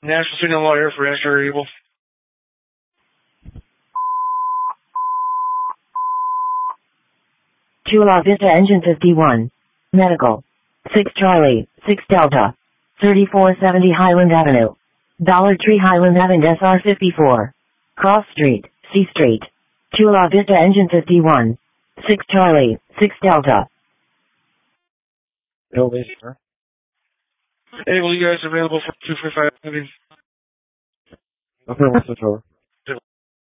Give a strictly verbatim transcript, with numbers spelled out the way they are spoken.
National Signal Lawyer for Asher Evil. Chula Vista Engine fifty-one. Medical. six Charlie, six Delta. thirty-four seventy Highland Avenue. Dollar Tree Highland Avenue S R fifty-four. Cross Street, C Street. Chula Vista Engine fifty-one. six Charlie, six Delta. No, sir. Hey, well, you guys available for two for five? Okay, what's the tour?